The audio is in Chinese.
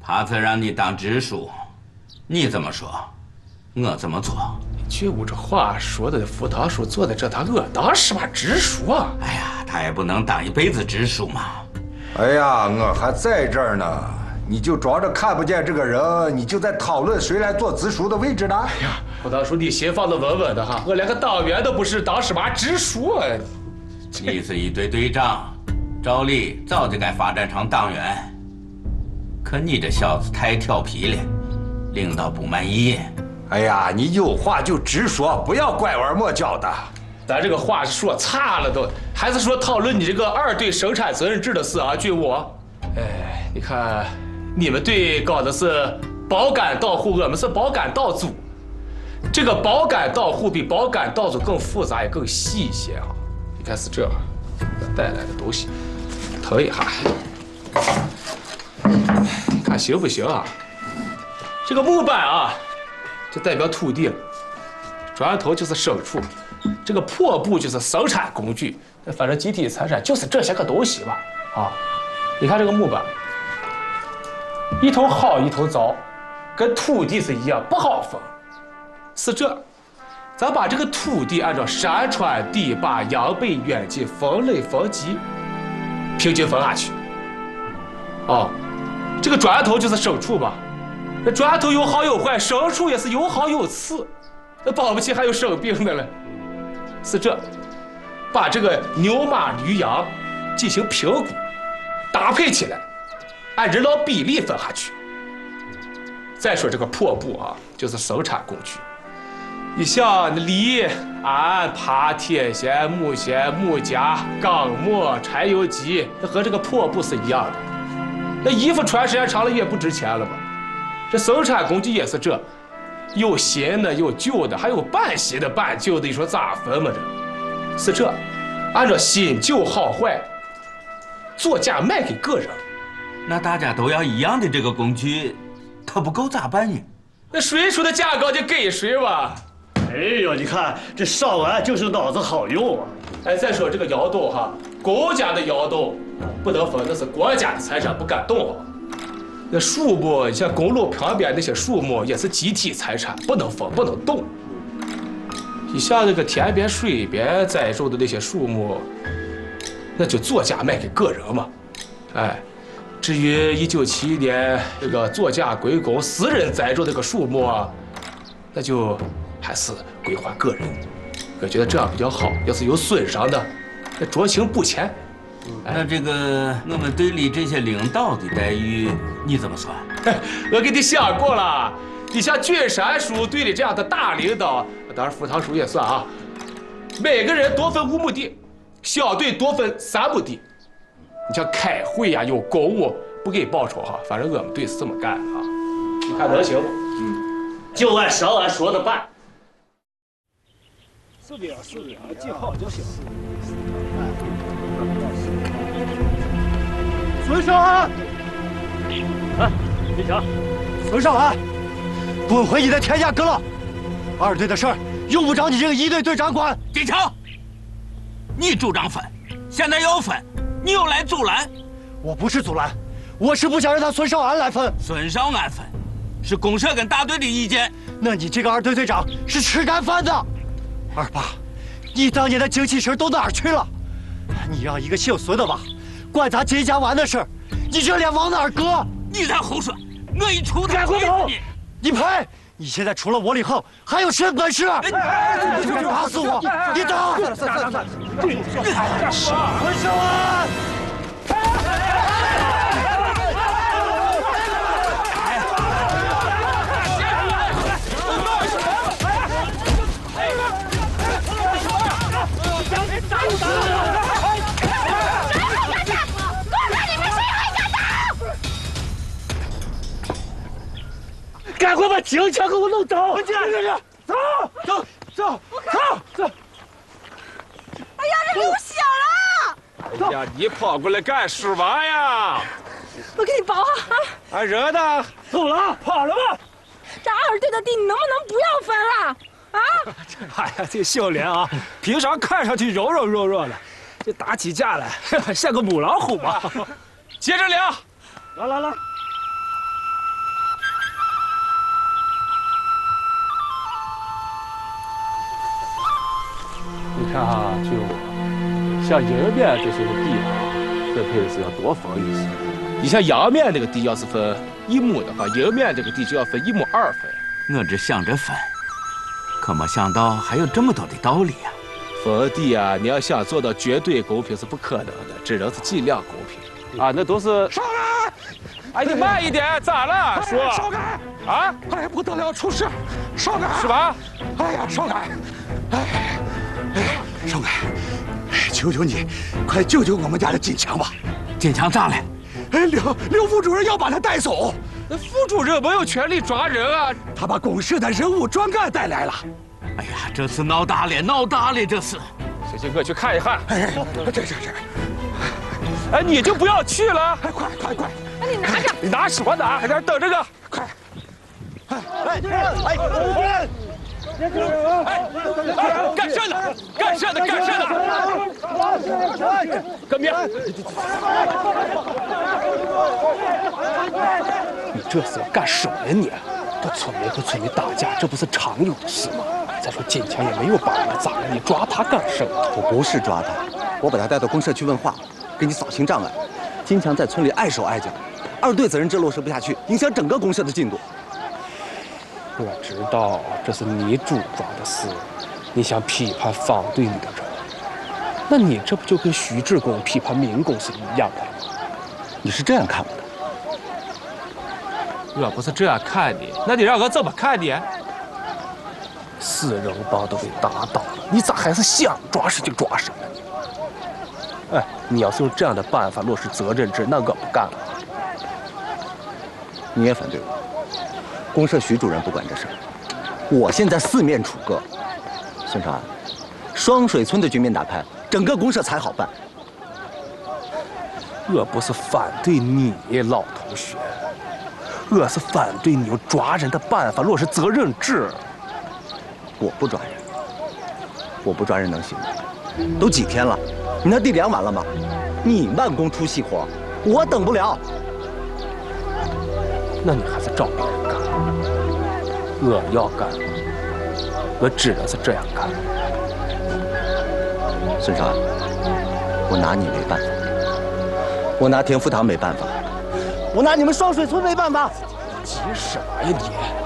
帕子让你当直属，你怎么说，我怎么做。 觉悟这话说的，副堂叔坐在这，他我当是把直属啊。 哎呀，他也不能当一辈子直属嘛。 哎呀，我还在这儿呢，你就装着看不见这个人，你就在讨论谁来做直属的位置呢？ 哎呀，副堂叔，你心放得稳稳的哈，我连个党员都不是，当什么直属啊？ 你是一队队长，照理早就该发展成党员，可你这小子太调皮了，领导不满意。 哎呀，你有话就直说，不要拐弯抹角的。 咱这个话说差了都，还是说讨论你这个2队生产责任制的事啊，军务。哎，你看，你们队搞的是包干到户，我们是包干到组。这个包干到户比包干到组更复杂也更细一些啊。你看是这样，我带来的东西，腾一下，看行不行啊？这个木板啊，就代表土地了，砖头就是牲畜。这个破布就是生产工具，反正集体财产就是这些个东西吧。啊，你看这个木板，一头好一头糟，跟土地是一样，不好分。是这，咱把这个土地按照山川地坝、洋北远近分类分级，平均分下去。哦，这个砖头就是牲畜吧？那砖头有好有坏，牲畜也是有好有次，那保不齐还有生病的了。是这，把这个牛马驴羊进行评估，搭配起来，按人老比例分下去。再说这个破布啊，就是生产工具。你像犁、鞍、耙、铁锨、木锨、木夹、钢磨、柴油机，那和这个破布是一样的。那衣服穿时间长了也不值钱了吧？这生产工具也是这。有新的，有旧的，还有半新的、半旧的，你说咋分嘛？这是这，按照新旧好坏做价卖给个人。 那大家都要一样的这个工具，它不够咋办呢？ 那谁出的价高就给谁吧。 哎呦，你看这少安就是脑子好用啊！ 哎，再说这个窑洞哈，公家的窑洞不能分，那是国家的财产，不敢动啊。那树木，像公路旁边那些树木也是集体财产，不能分，不能动。你像那个田边、水边栽种的那些树木，那就作价卖给个人嘛。哎，至于1971年这个作价归公私人栽种这个树木啊，那就还是归还个人。我觉得这样比较好。要是有损伤的，那酌情补钱。 那这个我们队里这些领导的待遇你怎么算？ 我给你想过了，你像俊山叔队里这样的大领导，当然副堂叔也算啊，每个人多分5亩地，小队多分3亩地。你像开会呀、有公务不给报酬哈，反正我们队是这么干的啊。你看能行不？ 就按少安说的办。 是的，记好就行。孙少安， 哎，队长， 孙少安，滚回你的田家阁了。2队的事儿用不着你这个1队队长管。 丁成，你主张分，现在要分，你又来阻拦。 我不是阻拦，我是不想让他孙少安来分。 孙少安分，是公社跟大队的意见。 那你这个2队队长是吃干饭的。二爸，你当年的精气神都哪儿去了？你让一个姓孙的吧，管咱金家湾的事，你这脸往哪儿搁？ 你在胡说！我一出他回头，你呸！你现在除了窝里横，还有什么本事？你敢打死我！你打！算了，孙少安！ 赶快把警车给我弄走！ 走！ 哎呀，这流血了！ 哎呀，你跑过来干什么呀？ 我给你包哈。 啊，人呢？ 走了，跑了吧？ 这2队的地，你能不能不要分了？啊！ 哎呀，这小莲啊，平常看上去柔弱的，这打起架来像个母老虎嘛。 接着聊。 来， 像阴面这些个地啊，分配的是要多分一些。你像阳面这个地要是分1亩的话，阴面这个地就要分1亩2分。 我只想着分，可没想到还有这么多的道理呀。 分地啊，你要想做到绝对公平是不可能的，只能是尽量公平。啊，那都是。 少凯， 哎，你慢一点，咋了？说。 少凯。啊！哎，不得了，出事！少凯。 是吧？ 哎呀，少凯。哎，少凯，求求你，快救救我们家的金强吧！ 金强咋了？ 哎，刘副主任要把他带走。 那副主任没有权利抓人啊！ 他把公社的人物专干带来了。 哎呀，这次闹大了，闹大了，这是。 行，我去看一看。 哎，这。 哎，你就不要去了。 哎，快！ 哎，你拿着。 你拿什么拿？还在这等着呢。 快！ 哎，干什呢？革命！你这是要干什么呀你？这村民和村民打架，这不是常有的事吗？再说金强也没有把你咋了，你抓他干什么？ 我不是抓他，我把他带到公社去问话，给你扫清障碍。金强在村里碍手碍脚，2队责任制落实不下去，影响整个公社的进度。 我知道这是你主抓的事，你想批判反对你的人，那你这不就跟徐志公批判民工是一样的吗？ 你是这样看我的？ 我不是这样看你，那你让我怎么看你？4人帮都被打倒了，你咋还是想抓什就抓什呢？哎，你要是用这样的办法落实责任制，那我不干了。 你也反对我？公社徐主任不管这事儿，我现在4面楚歌。孙长安，双水村的局面打开，整个公社才好办。 我不是反对你，老同学，我是反对你用抓人的办法落实责任制。 我不抓人能行吗？都几天了，你那地量完了吗？你慢工出细活，我等不了。 那你还是找别人干。我要干，我只能是这样干。 孙少安，我拿你没办法，我拿田福堂没办法，我拿你们双水村没办法。 急什么呀你？